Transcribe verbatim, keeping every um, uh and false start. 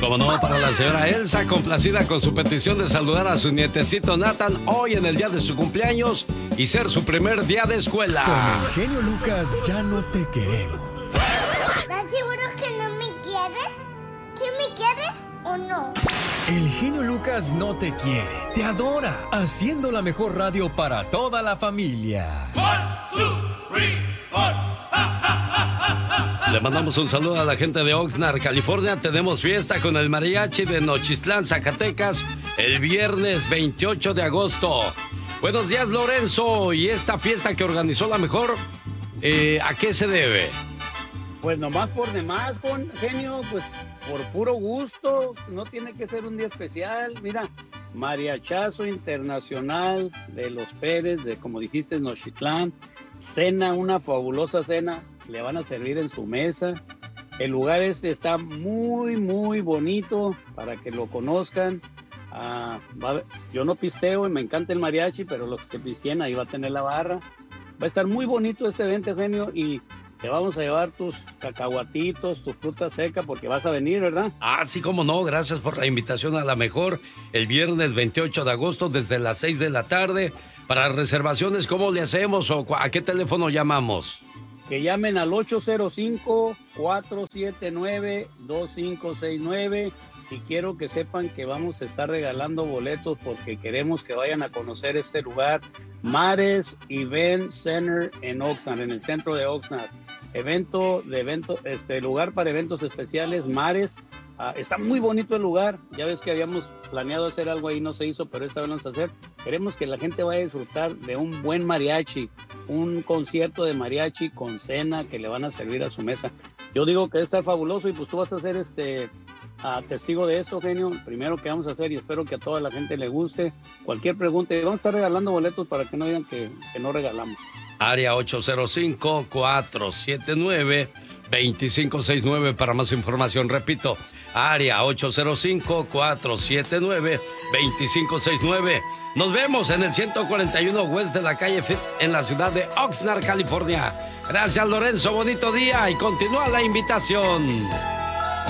Como no, para la señora Elsa, complacida con su petición de saludar a su nietecito Nathan hoy en el día de su cumpleaños y ser su primer día de escuela. Con el genio Lucas ya no te queremos. ¿Estás seguro que no me quieres? ¿Sí me quieres o no? El genio Lucas no te quiere, te adora, haciendo la mejor radio para toda la familia. One, two, three, four. Le mandamos un saludo a la gente de Oxnard, California. Tenemos fiesta con el mariachi de Nochistlán, Zacatecas, el viernes veintiocho de agosto. Buenos días, Lorenzo. ¿Y esta fiesta que organizó la mejor, eh, a qué se debe? Pues nomás por demás, con genio, pues por puro gusto, no tiene que ser un día especial. Mira, mariachazo internacional de Los Pérez, de como dijiste, Nochitlán, cena, una fabulosa cena, le van a servir en su mesa. El lugar este está muy, muy bonito para que lo conozcan. Ah, va a, yo no pisteo y me encanta el mariachi, pero los que pisteen ahí va a tener la barra. Va a estar muy bonito este evento, genio, y te vamos a llevar tus cacahuatitos, tu fruta seca, porque vas a venir, ¿verdad? Ah, sí, cómo no. Gracias por la invitación a la mejor. El viernes veintiocho de agosto desde las seis de la tarde. Para reservaciones, ¿cómo le hacemos o a qué teléfono llamamos? Que llamen al ocho cero cinco, cuatro siete nueve, dos cinco seis nueve. Y quiero que sepan que vamos a estar regalando boletos porque queremos que vayan a conocer este lugar, Mares Event Center en Oxnard, en el centro de Oxnard. Evento de evento, este lugar para eventos especiales, Mares. Uh, está muy bonito el lugar. Ya ves que habíamos planeado hacer algo ahí, no se hizo, pero esta vez vamos a hacer. Queremos que la gente vaya a disfrutar de un buen mariachi, un concierto de mariachi con cena que le van a servir a su mesa. Yo digo que está fabuloso y pues tú vas a ser este uh, testigo de esto, genio. Primero que vamos a hacer y espero que a toda la gente le guste. Cualquier pregunta, vamos a estar regalando boletos para que no digan que, que no regalamos. Área ocho cero cinco, cuatro siete nueve, dos cinco seis nueve para más información. Repito, área ocho cero cinco, cuatro siete nueve, dos cinco seis nueve. Nos vemos en el ciento cuarenta y uno West de la calle Fifth en la ciudad de Oxnard, California. Gracias, Lorenzo. Bonito día y continúa la invitación.